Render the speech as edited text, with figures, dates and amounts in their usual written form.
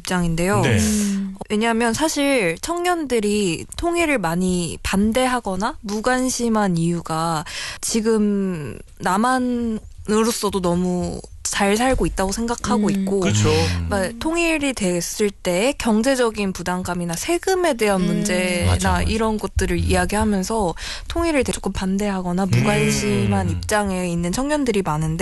입장인데요. 네. 왜냐하면 사실 청년들이 통일을 많이 반대하거나 무관심한 이유가 지금 남한으로서도 너무 잘 살고 있다고 생각하고 있고 그렇죠. 통일이 됐을 때 경제적인 부담감이나 세금에 대한 문제나 맞아. 이런 것들을 이야기하면서 통일을 조금 반대하거나 무관심한 입장에 있는 청년들이 많은데